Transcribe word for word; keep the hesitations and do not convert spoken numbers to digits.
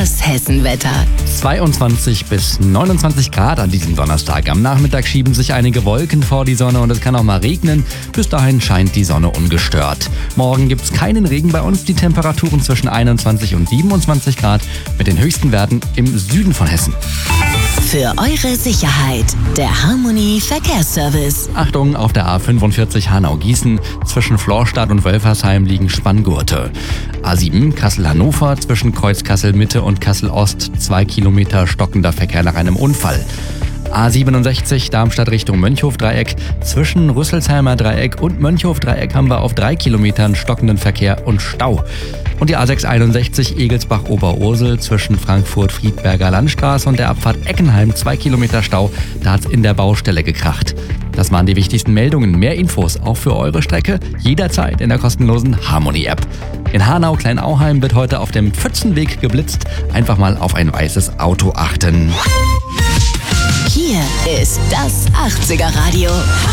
Das Hessenwetter. zweiundzwanzig bis neunundzwanzig Grad an diesem Donnerstag. Am Nachmittag schieben sich einige Wolken vor die Sonne und es kann auch mal regnen. Bis dahin scheint die Sonne ungestört. Morgen gibt es keinen Regen bei uns. Die Temperaturen zwischen einundzwanzig und siebenundzwanzig Grad mit den höchsten Werten im Süden von Hessen. Für eure Sicherheit, der Harmony Verkehrsservice. Achtung, auf der A fünfundvierzig Hanau-Gießen. Zwischen Florstadt und Wölfersheim liegen Spanngurte. A sieben Kassel-Hannover. Zwischen Kreuz Kassel-Mitte und Kassel-Ost. Zwei Kilometer stockender Verkehr nach einem Unfall. A siebenundsechzig Darmstadt Richtung Mönchhof-Dreieck. Zwischen Rüsselsheimer Dreieck und Mönchhof-Dreieck haben wir auf drei Kilometern stockenden Verkehr und Stau. Und die A sechshunderteinundsechzig Egelsbach-Oberursel zwischen Frankfurt-Friedberger Landstraße und der Abfahrt Eckenheim zwei Kilometer Stau. Da hat's in der Baustelle gekracht. Das waren die wichtigsten Meldungen. Mehr Infos auch für eure Strecke jederzeit in der kostenlosen Harmony-App. In Hanau-Kleinauheim wird heute auf dem Pfützenweg geblitzt. Einfach mal auf ein weißes Auto achten. Hier ist das achtziger Radio.